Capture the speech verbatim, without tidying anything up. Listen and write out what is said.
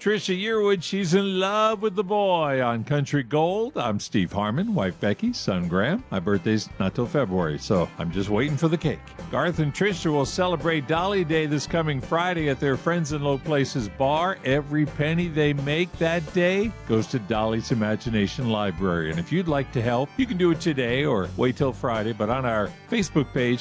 Trisha Yearwood, she's in love with the boy on Country Gold. I'm Steve Harmon, wife Becky, son Graham. My birthday's not till February, so I'm just waiting for the cake. Garth and Trisha will celebrate Dolly Day this coming Friday at their Friends in Low Places bar. Every penny they make that day goes to Dolly's Imagination Library. And if you'd like to help, you can do it today or wait till Friday. But on our Facebook page,